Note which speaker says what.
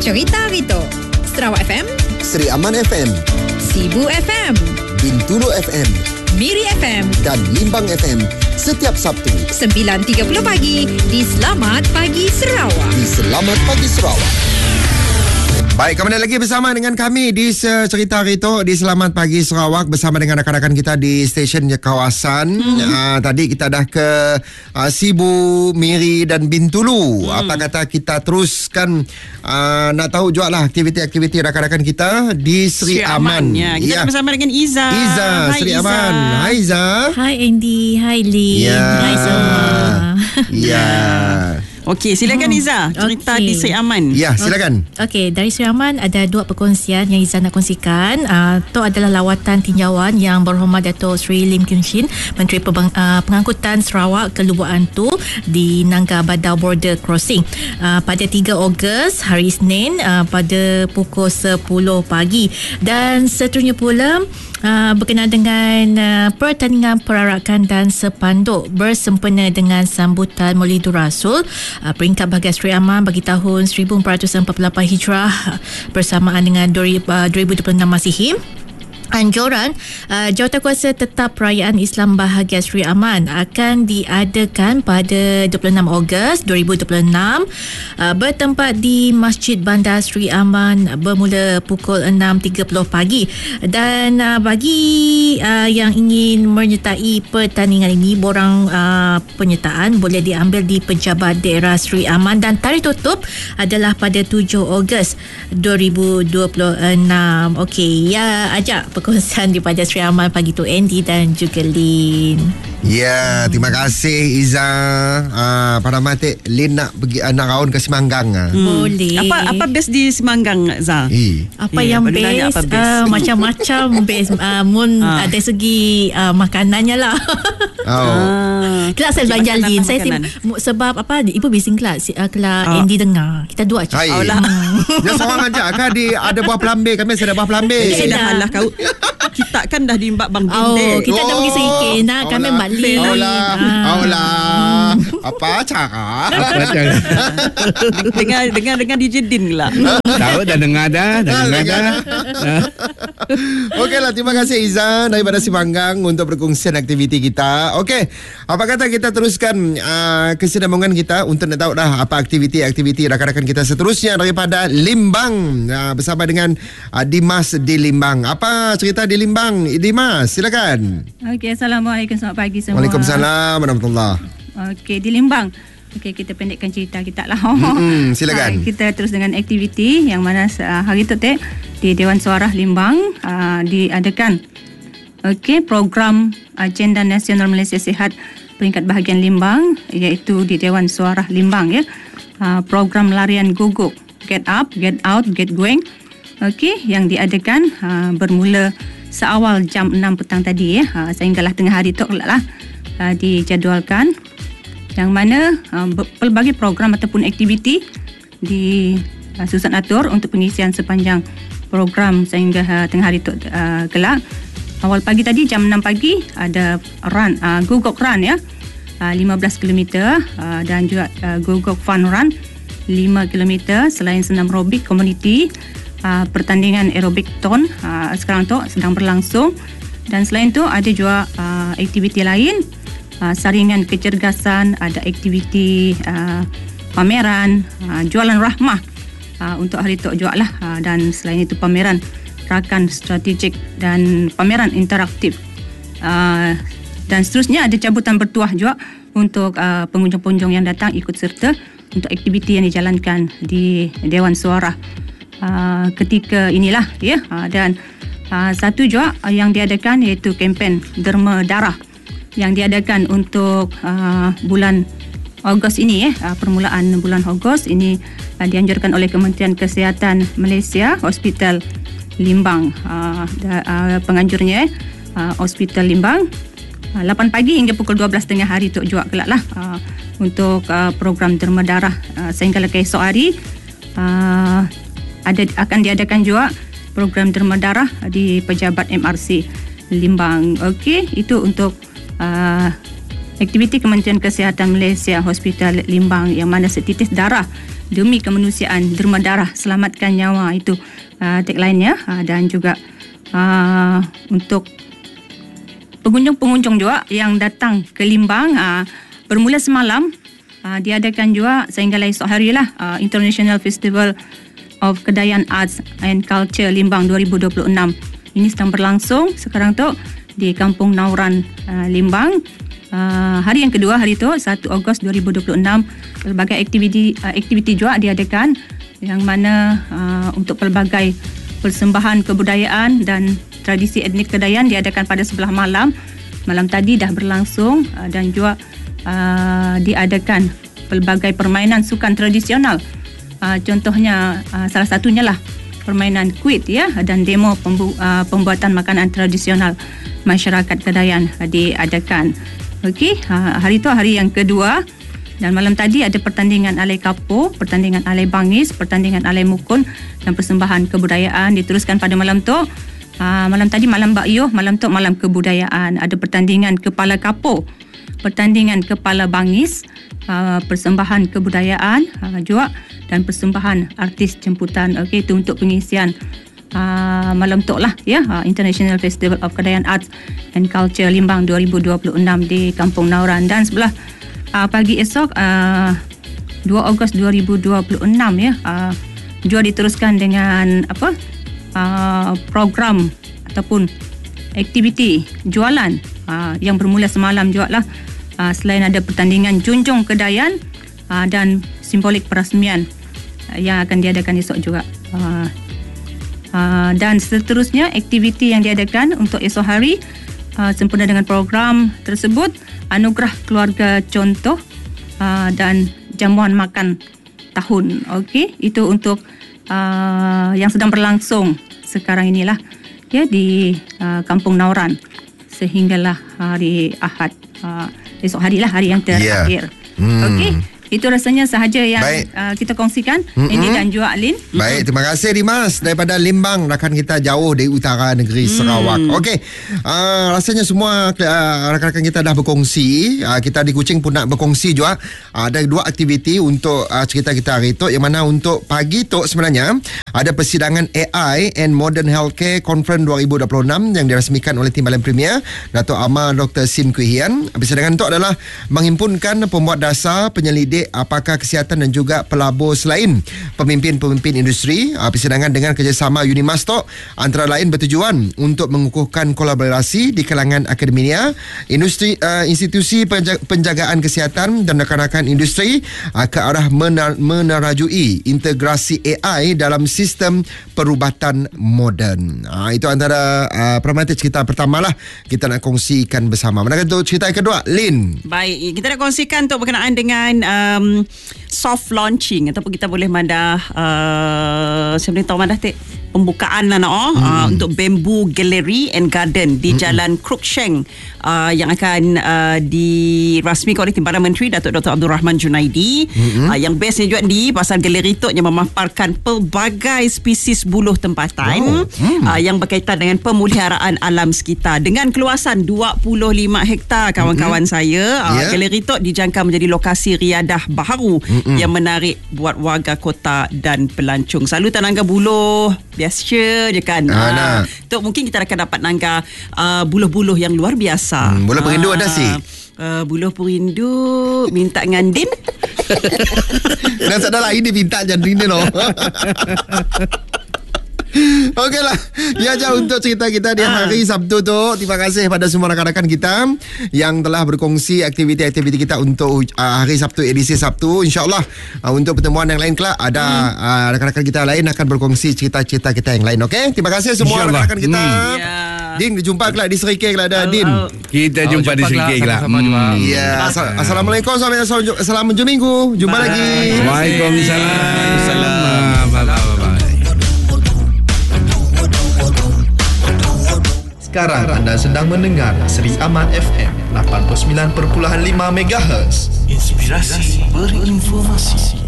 Speaker 1: Cerita Rito, Sarawak FM,
Speaker 2: Seri Aman FM,
Speaker 1: Sibu FM,
Speaker 2: Bintulu FM,
Speaker 1: Miri FM
Speaker 2: dan Limbang FM setiap Sabtu
Speaker 1: 9.30 pagi di Selamat Pagi Sarawak.
Speaker 2: di Selamat Pagi Sarawak.
Speaker 3: Baik, kembali lagi bersama dengan kami di Cerita Rito di Selamat Pagi Sarawak bersama dengan rakan-rakan kita di stesen kawasan. Tadi kita dah ke Sibu, Miri dan Bintulu. Apa kata kita teruskan nak tahu juga lah aktiviti-aktiviti rakan-rakan kita di Seri Aman.
Speaker 4: Ya, kita bersama dengan Iza.
Speaker 3: Hai, Seri Aman. Hai Iza.
Speaker 5: Hai Andy, hai Lee.
Speaker 3: Ya.
Speaker 5: Hai semua.
Speaker 3: Ya.
Speaker 4: Okey, silakan Iza. Cerita
Speaker 5: Okey.
Speaker 4: di Seri Aman.
Speaker 3: Ya, silakan.
Speaker 5: Okey, dari Seri Aman ada dua perkongsian yang Iza nak kongsikan. Itu adalah lawatan tinjauan yang berhormat Dato' Sri Lim Kyun Shin, Menteri Pengangkutan Sarawak ke Lubuk Antu di Nangka Badau Border Crossing pada 3 Ogos hari Isnin pada pukul 10 pagi. Dan seterusnya pula berkenaan dengan pertandingan perarakan dan sepanduk bersempena dengan sambutan Maulidur Rasul peringkat bahagian Seri Aman bagi tahun 1448 Hijrah bersamaan dengan 2026 Masihi. Anjuran Jawatankuasa Tetap Perayaan Islam Bahagian Seri Aman akan diadakan pada 26 Ogos 2026 bertempat di Masjid Bandar Seri Aman bermula pukul 6.30 pagi. Dan bagi yang ingin menyertai pertandingan ini, borang penyertaan boleh diambil di Pejabat Daerah Seri Aman dan tarikh tutup adalah pada 7 Ogos 2026. Okey, ya ajak perkongsian daripada Seri Aman pagi tu Andy dan juga Lin.
Speaker 3: Ya, terima kasih Iza. Pada mati Lin nak pergi nak raun ke Semanggang.
Speaker 5: Boleh.
Speaker 4: Apa best di Semanggang, Za?
Speaker 5: Apa yang
Speaker 4: baru nanya
Speaker 5: best,
Speaker 4: apa best.
Speaker 5: macam-macam best dari segi makanannya lah. Kelak saya belanja
Speaker 4: makanan,
Speaker 5: Lin. Saya
Speaker 4: makanan.
Speaker 5: sebab apa ibu bising kelak kelak Andy dengar. Kita dua je.
Speaker 3: Hai. Dia seorang aja kan ada buah pelambir. Kami ada buah pelambir.
Speaker 4: Dah kau. Kita kan dah diimbak Bang Binde.
Speaker 5: Kita dah pergi sedikit dah. Kami Mbak Lin.
Speaker 3: Aulah. Apa cara?
Speaker 4: Dengar DJ Din lah.
Speaker 6: Tahu dah dengar dah.
Speaker 3: Okeylah, terima kasih Iza daripada Semanggang untuk perkongsian aktiviti kita. Okey, apa kata kita teruskan kesinambungan kita untuk nak tahu dah apa aktiviti-aktiviti rakan-rakan kita seterusnya daripada Limbang bersama dengan Dimas di Limbang. Apa cerita di Limbang? Dimas, silakan.
Speaker 7: Okey, Assalamualaikum, selamat pagi semua.
Speaker 3: Waalaikumsalam warahmatullahi.
Speaker 7: Okey, di Limbang. Okey, kita pendekkan cerita kita lah.
Speaker 3: Silakan.
Speaker 7: Kita terus dengan aktiviti yang mana hari tu di Dewan Suara Limbang diadakan. Okey, program Agenda Nasional Malaysia Sihat peringkat bahagian Limbang iaitu di Dewan Suara Limbang ya. Program larian guguk Get Up, Get Out, Get Going. Okey, yang diadakan bermula seawal jam 6 petang tadi ya, sehinggalah tengah hari tu lah dijadualkan, yang mana pelbagai program ataupun aktiviti disusun atur untuk pengisian sepanjang program sehingga tengah hari tu kelak. Awal pagi tadi jam 6 pagi ada run guguk run ya, 15 km dan juga guguk fun run 5 km selain senam aerobik community. Pertandingan aerobik ton sekarang tu sedang berlangsung, dan selain tu ada juga aktiviti lain, saringan kecergasan, ada aktiviti pameran, jualan rahmah untuk hari tu juga lah, dan selain itu pameran rakan strategik dan pameran interaktif, dan seterusnya ada cabutan bertuah juga untuk pengunjung-pengunjung yang datang ikut serta untuk aktiviti yang dijalankan di Dewan Suara ketika inilah ya. Dan satu juga yang diadakan iaitu kempen derma darah yang diadakan untuk bulan Ogos ini ya, permulaan bulan Ogos ini dianjurkan oleh Kementerian Kesihatan Malaysia, Hospital Limbang, penganjurnya Hospital Limbang 8 pagi hingga pukul 12 tengah hari tu juga kelak lah untuk program derma darah sehingga esok hari akan diadakan juga program derma darah di Pejabat MRC Limbang. Okey, itu untuk Aktiviti Kementerian Kesihatan Malaysia Hospital Limbang yang mana setitis darah demi kemanusiaan, derma darah selamatkan nyawa, itu tagline-nya. Dan juga untuk pengunjung-pengunjung juga yang datang ke Limbang, bermula semalam diadakan juga sehingga esok hari lah International Festival of Kedayan Arts and Culture Limbang 2026. Ini sedang berlangsung sekarang tu di Kampung Nauran, Limbang. Hari yang kedua, hari tu 1 Ogos 2026, pelbagai aktiviti juga diadakan yang mana untuk pelbagai persembahan kebudayaan dan tradisi etnik Kedayan diadakan pada sebelah malam. Malam tadi dah berlangsung dan juga diadakan pelbagai permainan sukan tradisional. Contohnya salah satunya lah permainan kuit ya, dan demo pembuatan makanan tradisional masyarakat Kedayan diadakan. Okey, hari itu hari yang kedua, dan malam tadi ada pertandingan alai kapo, pertandingan alai bangis, pertandingan alai mukun dan persembahan kebudayaan diteruskan pada malam tu. Malam tadi malam bakyo, malam tu malam kebudayaan. Ada pertandingan kepala kapo, pertandingan kepala bangis, persembahan kebudayaan juga, dan persembahan artis jemputan. Okey, itu untuk pengisian malam tu lah ya, International Festival of Kedayan Arts and Culture Limbang 2026 di Kampung Nauran. Dan sebelah pagi esok 2 Ogos 2026 ya, juga diteruskan dengan program ataupun aktiviti jualan yang bermula semalam juga lah. Selain ada pertandingan junjung Kedayan dan simbolik perasmian yang akan diadakan esok juga. Dan seterusnya aktiviti yang diadakan untuk esok hari sempena dengan program tersebut, anugerah keluarga contoh dan jamuan makan tahun. Okey, itu untuk yang sedang berlangsung sekarang inilah ya di Kampung Nauran sehinggalah hari Ahad, esok hari lah, hari yang terakhir. Okey, itu rasanya sahaja yang kita kongsikan, Andy dan juga Alin.
Speaker 3: Baik, terima kasih Dimas daripada Limbang, rakan kita jauh di utara negeri Sarawak. Okey, rasanya semua rakan-rakan kita dah berkongsi. Kita di Kuching pun nak berkongsi juga. Ada 2 aktiviti untuk cerita kita hari itu, yang mana untuk pagi tu sebenarnya ada persidangan AI and Modern Healthcare Conference 2026 yang dirasmikan oleh Timbalan Premier Dato' Amar Dr. Sim Kui Hian. Persidangan itu adalah menghimpunkan pembuat dasar, penyelidik apakah kesihatan dan juga pelabur selain pemimpin-pemimpin industri. Persidangan dengan kerjasama Unimastok antara lain bertujuan untuk mengukuhkan kolaborasi di kalangan akademia, industri, institusi penjagaan kesihatan dan rakan-rakan industri ke arah menerajui integrasi AI dalam sistem perubatan moden. Itu antara permata cerita pertama lah kita nak kongsikan bersama. Mana kata cerita kedua, Lin?
Speaker 4: Baik, kita nak kongsikan untuk berkenaan dengan soft launching, ataupun kita boleh mandah saya boleh tahu mandah pembukaan lah untuk Bamboo Gallery and Garden di Jalan Cruikshank yang akan dirasmikan oleh Timbalan Menteri Datuk Dr. Abdul Rahman Junaidi. Yang bestnya juga di pasal galeri tu yang memaparkan pelbagai spesies buluh tempatan yang berkaitan dengan pemeliharaan alam sekitar dengan keluasan 25 hektar kawan-kawan saya. Galeri tu dijangka menjadi lokasi riadah baharu yang menarik buat warga kota dan pelancong. Selalu tanangga buluh biasa je kan. Tu mungkin kita akan dapat nangga buluh-buluh yang luar biasa.
Speaker 3: Buluh perindu ada sih.
Speaker 4: Buluh perindu minta ngandin.
Speaker 3: Dan sadar lagi dia minta janding dia loh. Okeylah, ya aja untuk cerita kita di hari Sabtu tu. Terima kasih pada semua rakan-rakan kita yang telah berkongsi aktiviti-aktiviti kita untuk hari Sabtu, edisi Sabtu. InsyaAllah untuk pertemuan yang lain kelak ada rakan-rakan kita lain akan berkongsi cerita-cerita kita yang lain. Okey, terima kasih semua rakan-rakan kita. Din, jumpa kelak di Serikir kelak ada Din.
Speaker 6: Kita jumpa di Serikir kelak.
Speaker 3: Ya, Assalamualaikum, selamat hujung minggu. Jumpa lagi.
Speaker 6: Waalaikumsalam. Bye-bye.
Speaker 8: Sekarang anda sedang mendengar Seri Aman FM 89.5 MHz. Inspirasi berinformasi.